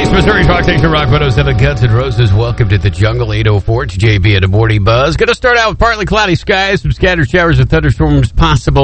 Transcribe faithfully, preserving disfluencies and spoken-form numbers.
East Missouri Talk Station Rock one oh seven Guns N' Roses. Welcome to the Jungle eight oh four. It's J B and the Morning Buzz. Going to start out with partly cloudy skies, some scattered showers and thunderstorms possible